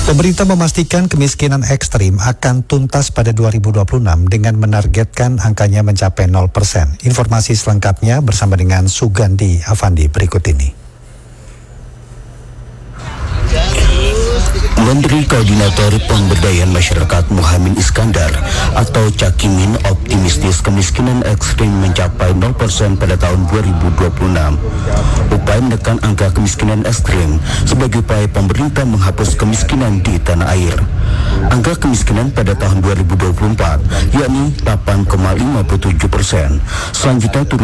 Pemerintah memastikan kemiskinan ekstrim akan tuntas pada 2026 dengan menargetkan angkanya mencapai 0%. Informasi selengkapnya bersama dengan Sugandi Afandi berikut ini. Menteri Koordinator Pemberdayaan Masyarakat Muhammad Iskandar atau Cakimin optimistis kemiskinan ekstrim mencapai 0% pada tahun 2026. Upaya menekan angka kemiskinan ekstrim sebagai upaya pemerintah menghapus kemiskinan di tanah air. Angka kemiskinan pada tahun 2024 yakni 8,57%. Selanjutnya turun